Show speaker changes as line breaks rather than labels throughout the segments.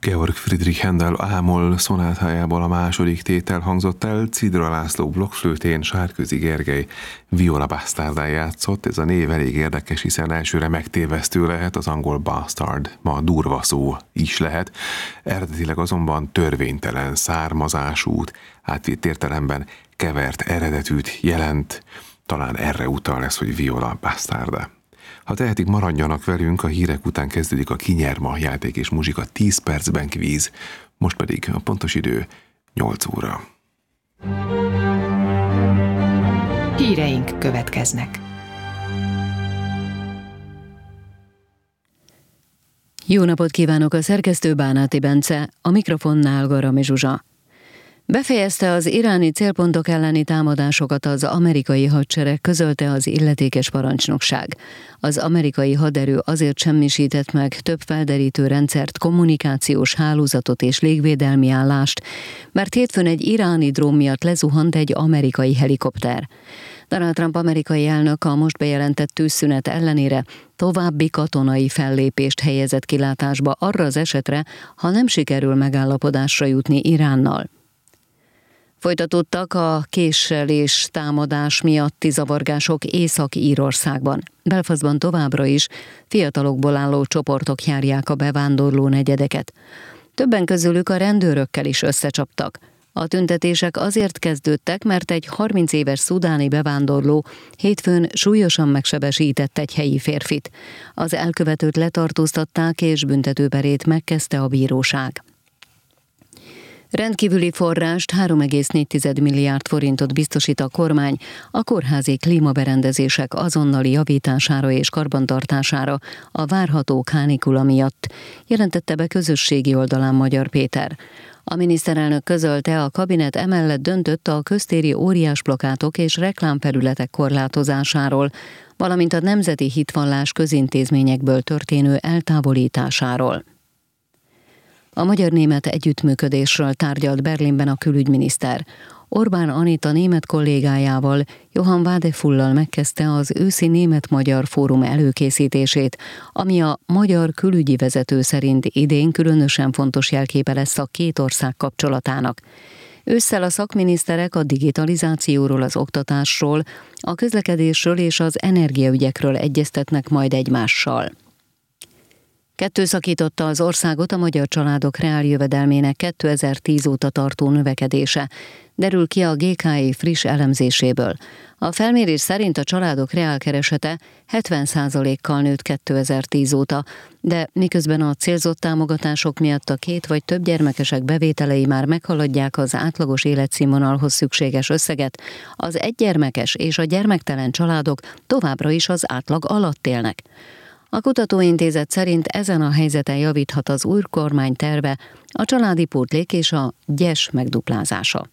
Georg Friedrich Händel A-moll szonátájából a második tétel hangzott el, Cidra László blokkflőtén, Sárközi Gergely viola bastárdán játszott. Ez a név elég érdekes, hiszen elsőre megtévesztő lehet, az angol bastard ma durva szó is lehet. Eredetileg azonban törvénytelen, származásút, átvitt értelemben kevert eredetűt jelent. Talán erre utal ez, hogy viola bastarda. Ha tehetik, maradjanak velünk, a hírek után kezdődik a Ki nyer ma játék és muzsika 10 percben kvíz, most pedig a pontos idő 8 óra.
Híreink következnek.
Jó napot kívánok, a szerkesztő Bánáti Bence, a mikrofonnál Garami Zsuzsa. Befejezte az iráni célpontok elleni támadásokat az amerikai hadsereg, közölte az illetékes parancsnokság. Az amerikai haderő azért semmisített meg több felderítő rendszert, kommunikációs hálózatot és légvédelmi állást, mert hétfőn egy iráni drón miatt lezuhant egy amerikai helikopter. Donald Trump amerikai elnök a most bejelentett tűzszünet ellenére további katonai fellépést helyezett kilátásba arra az esetre, ha nem sikerül megállapodásra jutni Iránnal. Folytatódtak a késlelés támadás miatti zavargások Észak-Írországban. Belfastban továbbra is fiatalokból álló csoportok járják a bevándorló negyedeket. Többen közülük a rendőrökkel is összecsaptak. A tüntetések azért kezdődtek, mert egy 30 éves szudáni bevándorló hétfőn súlyosan megsebesített egy helyi férfit. Az elkövetőt letartóztatták és büntetőperét megkezdte a bíróság. Rendkívüli forrást, 3,4 milliárd forintot biztosít a kormány a kórházi klímaberendezések azonnali javítására és karbantartására a várható kánikula miatt, jelentette be közösségi oldalán Magyar Péter. A miniszterelnök közölte, a kabinet emellett döntött a köztéri óriásplakátok és reklámfelületek korlátozásáról, valamint a nemzeti hitvallás közintézményekből történő eltávolításáról. A magyar-német együttműködésről tárgyalt Berlinben a külügyminiszter. Orbán Anita német kollégájával, Johann Wadefullal megkezdte az őszi német-magyar fórum előkészítését, ami a magyar külügyi vezető szerint idén különösen fontos jelképe lesz a két ország kapcsolatának. Ősszel a szakminiszterek a digitalizációról, az oktatásról, a közlekedésről és az energiaügyekről egyeztetnek majd egymással. Szakította az országot a magyar családok reáljövedelmének 2010 óta tartó növekedése, derül ki a GKI friss elemzéséből. A felmérés szerint a családok reálkeresete 70%-kal nőtt 2010 óta, de miközben a célzott támogatások miatt a 2 vagy több gyermekesek bevételei már meghaladják az átlagos életszínvonalhoz szükséges összeget, az egygyermekes és a gyermektelen családok továbbra is az átlag alatt élnek. A kutatóintézet szerint ezen a helyzeten javíthat az új kormány terve, a családi pótlék és a gyes megduplázása.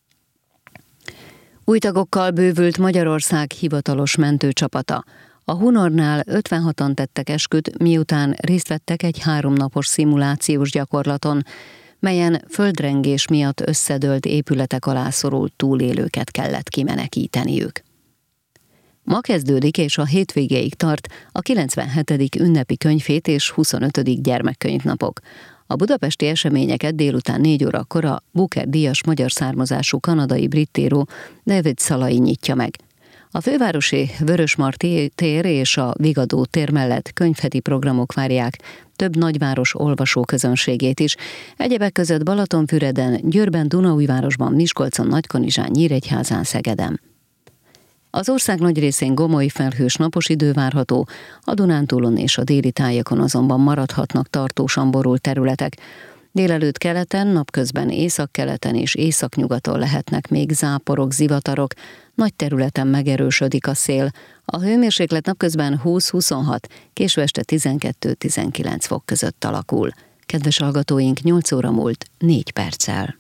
Új tagokkal bővült Magyarország hivatalos mentőcsapata. A Hunornál 56-an tettek esküt, miután részt vettek egy 3 napos szimulációs gyakorlaton, melyen földrengés miatt összedőlt épületek alá szorult túlélőket kellett kimenekíteniük. Ma kezdődik és a hétvégéig tart a 97. ünnepi könyvhét és 25. gyermekkönyvnapok. A budapesti eseményeket délután 4 órakor a Booker-díjas magyar származású kanadai britíró David Szalai nyitja meg. A fővárosi Vörösmarty tér és a Vigadó tér mellett könyvheti programok várják több nagyváros olvasóközönségét is, egyebek között Balatonfüreden, Győrben, Dunaújvárosban, Miskolcon, Nagykanizsán, Nyíregyházán, Szegeden. Az ország nagy részén gomoly felhős napos idő várható, a Dunántúlon és a déli tájakon azonban maradhatnak tartósan borult területek. Délelőtt keleten, napközben északkeleten és északnyugaton lehetnek még záporok, zivatarok, nagy területen megerősödik a szél. A hőmérséklet napközben 20-26, késő este 12-19 fok között alakul. Kedves hallgatóink, 8 óra múlt 4 perccel.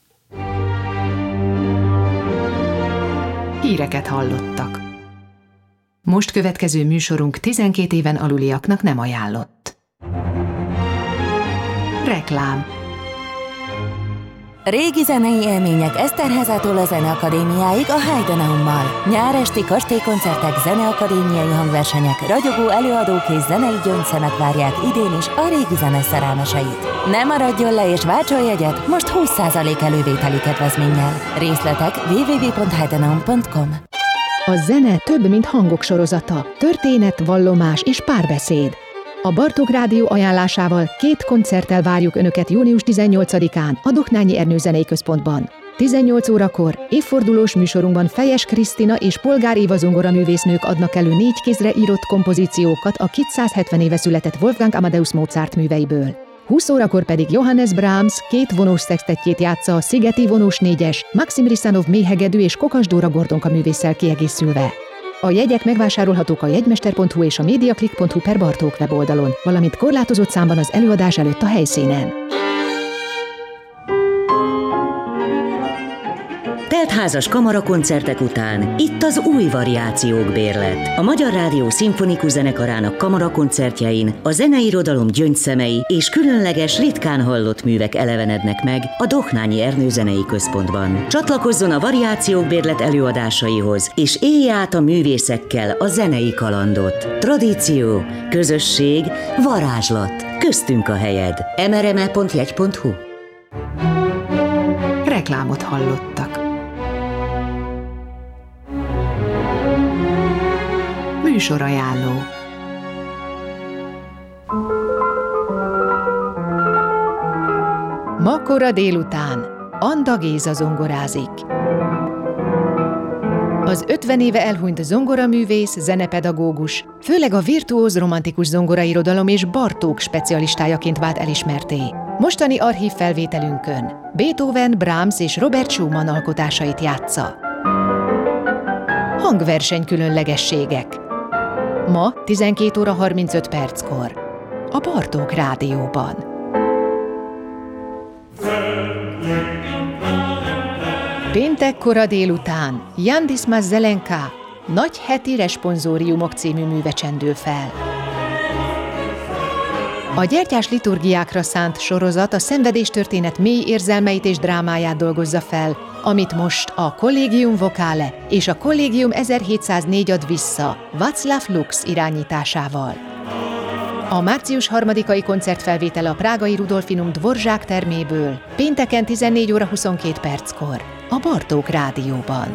Híreket hallottak. Most következő műsorunk 12 éven aluliaknak nem ajánlott. Reklám.
Régi zenei élmények Eszterházától a Zeneakadémiáig a Heidenaummal. Nyár esti kastélykoncertek, zeneakadémiai hangversenyek, ragyogó előadók és zenei gyöngyszemek várják idén is a régi zene szerelmeseit. Ne maradjon le és váltson jegyet most 20% elővételi kedvezménnyel. Részletek www.heidenaum.com.
A zene több, mint hangok sorozata, történet, vallomás és párbeszéd. A Bartók Rádió ajánlásával 2 koncerttel várjuk Önöket június 18-án a Doknányi Ernő Zenei Központban. 18 órakor évfordulós műsorunkban Fejes Krisztina és Polgár Éva zongoraművésznők adnak elő 4 kézre írott kompozíciókat a 270 éve született Wolfgang Amadeus Mozart műveiből. 20 órakor pedig Johannes Brahms 2 vonós szextettjét játsza a Szigeti vonós 4-es, Maxim Risanov méhegedű és Kokas Dóra Gordonka művésszel kiegészülve. A jegyek megvásárolhatók a jegymester.hu és a mediaclick.hu/Bartók weboldalon, valamint korlátozott számban az előadás előtt a helyszínen.
Teltházas kamarakoncertek után itt az új variációk bérlet. A Magyar Rádió Szimfonikus Zenekarának kamarakoncertjein a zeneirodalom gyöngyszemei és különleges, ritkán hallott művek elevenednek meg a Doknányi Ernő Zenei Központban. Csatlakozzon a variációk bérlet előadásaihoz, és élje át a művészekkel a zenei kalandot. Tradíció, közösség, varázslat. Köztünk a helyed. mrme.jegy.hu.
Reklámot hallottak. Műsorajánló. Ma kora délután Anda Géza zongorázik. Az 50 éve elhunyt zongoraművész, zenepedagógus, főleg a virtuóz romantikus zongorairodalom és Bartók specialistájaként vált elismertté. Mostani archív felvételünkön Beethoven, Brahms és Robert Schumann alkotásait játsza. Hangverseny különlegességek. Ma 12 óra 35 perckor a Bartók Rádióban. Péntek kora délután Jan Dismas Zelenka Nagy heti responsóriumok című műve csendül fel. A gyertyás liturgiákra szánt sorozat a szenvedéstörténet mély érzelmeit és drámáját dolgozza fel, amit most a Collegium Vocale és a Collegium 1704 ad vissza Václav Lux irányításával. A március 3-ai koncertfelvétel a prágai Rudolfinum Dvorzsák terméből pénteken 14 óra 22 perckor a Bartók Rádióban.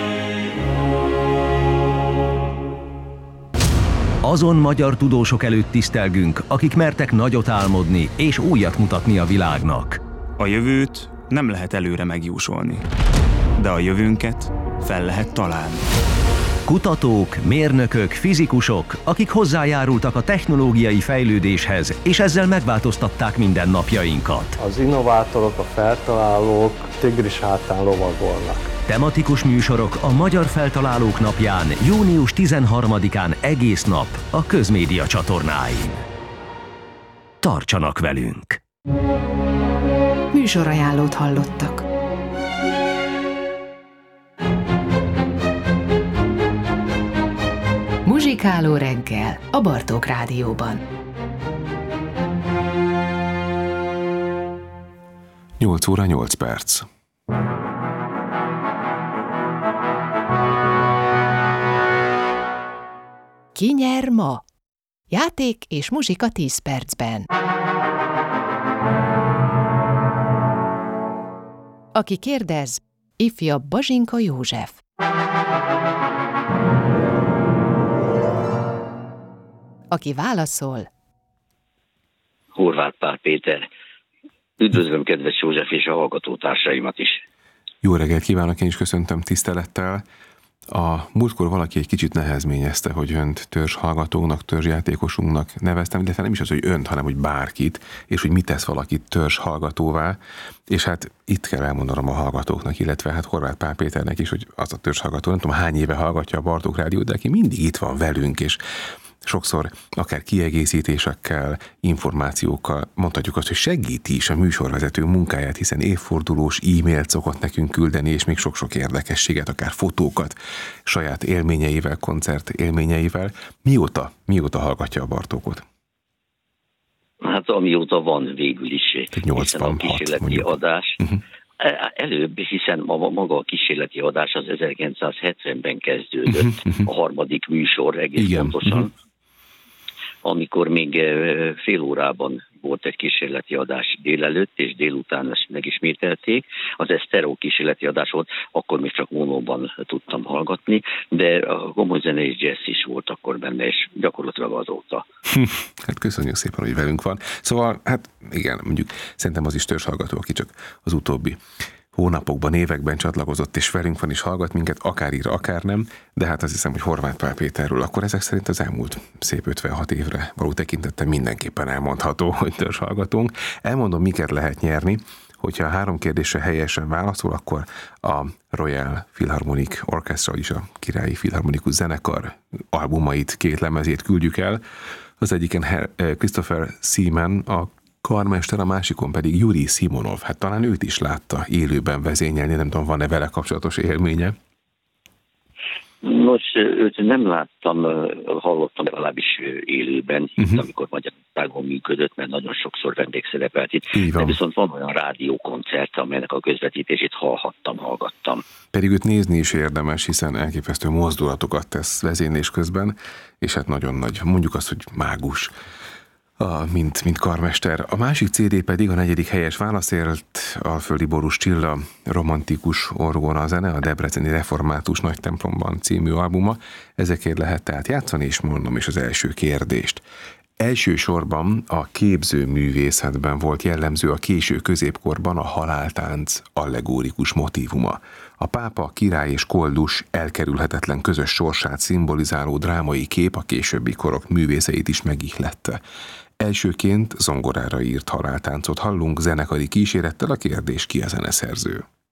Azon magyar tudósok előtt tisztelgünk, akik mertek nagyot álmodni és újat mutatni a világnak.
A jövőt nem lehet előre megjósolni, de a jövőnket fel lehet találni.
Kutatók, mérnökök, fizikusok, akik hozzájárultak a technológiai fejlődéshez, és ezzel megváltoztatták mindennapjainkat.
Az innovátorok, a feltalálók tigris hátán lovagolnak.
Tematikus műsorok a Magyar Feltalálók Napján, június 13-án egész nap a Közmédia csatornáin. Tartsanak velünk!
Műsorajánlót hallottak. Muzsikáló reggel a Bartók Rádióban.
8 óra 8 perc.
Ki nyer ma? Játék és muzsika 10 percben. Aki kérdez, ifjabb Bazsinka József. Aki válaszol,
Horváth Pál Péter. Üdvözlöm kedves József és a hallgatótársaimat is.
Jó reggelt kívánok, én is köszöntöm tisztelettel. A múltkor valaki egy kicsit nehezményezte, hogy önt törzshallgatónak, törzsjátékosunknak neveztem, de nem is az, hogy önt, hanem hogy bárkit, és hogy mit tesz valakit törzshallgatóvá, és hát itt kell elmondanom a hallgatóknak, illetve hát Horváth Pál Péternek is, hogy az a törzshallgató, nem tudom hány éve hallgatja a Bartók Rádiót, de aki mindig itt van velünk, és sokszor akár kiegészítésekkel, információkkal mondhatjuk azt, hogy segíti is a műsorvezető munkáját, hiszen évfordulós e-mailt szokott nekünk küldeni, és még sok-sok érdekességet, akár fotókat, saját élményeivel, koncert élményeivel. Mióta hallgatja a Bartókot?
Hát amióta van végül is,
86,
a kísérleti adás. Előbb, hiszen maga a kísérleti adás az 1970-ben kezdődött, a harmadik műsor egész pontosan, amikor még fél órában volt egy kísérleti adás délelőtt, és délután ezt megismételték. Az eszteró kísérleti adás volt, akkor még csak monóban tudtam hallgatni, de a komoly zene és jazz is volt akkor benne, és gyakorlatilag azóta.
Hát köszönjük szépen, hogy velünk van. Szóval, hát igen, mondjuk szerintem az is törzshallgató, aki csak az utóbbi hónapokban, években csatlakozott, és velünk van, és hallgat minket, akár ír, akár nem, de hát azt hiszem, hogy Horváth Pál Péterről akkor ezek szerint az elmúlt szép 56 évre való tekintettel mindenképpen elmondható, hogy törzshallgatónk. Elmondom, miket lehet nyerni. Hogyha 3 kérdésre helyesen válaszol, akkor a Royal Philharmonic Orchestra, vagyis a Királyi Filharmonikus Zenekar albumait, 2 lemezét küldjük el. Az egyiken Christopher Seaman, a karmester, a másikon pedig Yuri Simonov. Hát talán őt is látta élőben vezényelni, nem tudom, van-e vele kapcsolatos élménye?
Nos, őt nem láttam, hallottam legalábbis élőben, amikor Magyarországon működött, mert nagyon sokszor vendégszerepelt itt. De viszont van olyan rádiókoncert, amelynek a közvetítését hallgattam.
Pedig őt nézni is érdemes, hiszen elképesztő mozdulatokat tesz vezénylés közben, és hát nagyon nagy, mondjuk azt, hogy mágus. Mint karmester. A másik CD pedig a 4. helyes válaszért Alföldi Borús Csilla romantikus orgona zene, a Debreceni Református Nagytemplomban című albuma. Ezekért lehet tehát játszani, és mondom is az első kérdést. Elsősorban a képzőművészetben volt jellemző a késő középkorban a haláltánc allegórikus motívuma. A pápa, király és koldus elkerülhetetlen közös sorsát szimbolizáló drámai kép a későbbi korok művészeit is megihlette. Elsőként zongorára írt haláltáncot hallunk zenekari kísérettel, a kérdés: ki a zeneszerző?